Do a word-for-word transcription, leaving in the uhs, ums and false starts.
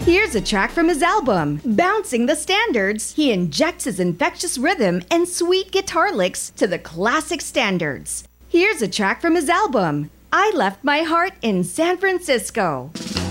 Here's a track from his album, Bouncing the Standards. He injects his infectious rhythm and sweet guitar licks to the classic standards. Here's a track from his album, I Left My Heart in San Francisco.